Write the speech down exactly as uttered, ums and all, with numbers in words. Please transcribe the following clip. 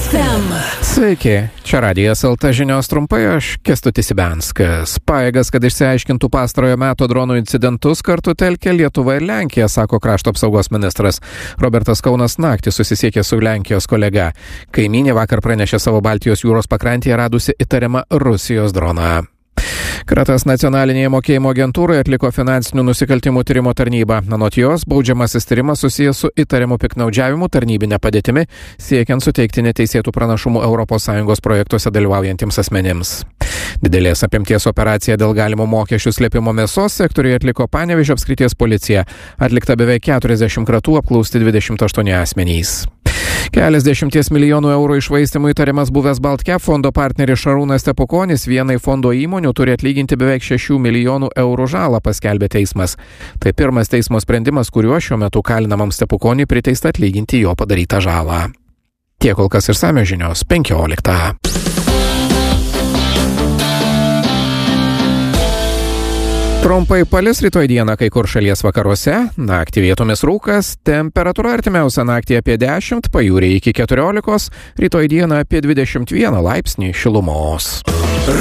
ef em. Sveiki, čia Radijas L T žinios trumpai, aš Kęstutis Ibenskas. Pajėgas, kad išsiaiškintų pastarojo meto dronų incidentus, kartu telkia Lietuva ir Lenkija, sako krašto apsaugos ministras. Robertas Kaunas naktį susisiekė su Lenkijos kolega. Kaimynė vakar pranešė savo Baltijos jūros pakrantėje radusi įtariamą Rusijos droną. Kratas nacionalinėje mokėjimo agentūroje atliko finansinių nusikaltimų tyrimo tarnybą. Anot jos, baudžiamasis tyrimas susijęs su įtariamu piknaudžiavimu tarnybinė padėtimi, siekiant suteikti neteisėtų pranašumų Europos Sąjungos projektuose dalyvaujantiems asmenims. Didelės apimties operaciją dėl galimo mokesčių slėpimo mėsos sektoriuje atliko Panevėžio apskrities policija. Atlikta beveik keturiasdešimt kratų, apklausti dvidešimt aštuoni asmenys. Keliasdešimties milijonų eurų iššvaistymų įtariamas buvęs Baltcap fondo partneris Šarūnas Stepukonis vienai fondo įmonių turi atlyginti beveik šešių milijonų eurų žalą, paskelbė teismas. Tai pirmas teismo sprendimas, kuriuo šiuo metu kalinamam Stepukoniui priteista atlyginti jo padarytą žalą. Tiek kol kas išsamios žinios penkioliktą. Trumpai palis rytoj dieną kai kur šalies vakaruose, naktį vietomis rūkas, temperatūra artimiausią naktį apie dešimt, pajūryje iki keturiolikos, rytoj dieną apie dvidešimt vieną laipsnį šilumos.